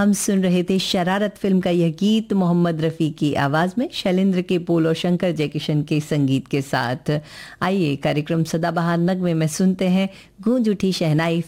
हम सुन रहे थे शरारत फिल्म का यह गीत मोहम्मद रफ़ी की आवाज़ में, शैलेंद्र के बोल और शंकर जयकिशन के संगीत के साथ। आइए कार्यक्रम सदाबहार नगमे में सुनते हैं गूंज उठी शहनाई